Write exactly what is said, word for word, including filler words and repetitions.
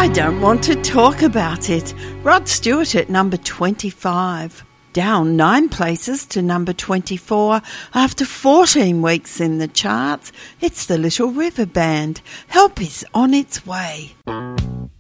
I don't want to talk about it. Rod Stewart at number twenty-five. Down nine places to number twenty-four after fourteen weeks in the charts. It's the Little River Band. Help is on its way.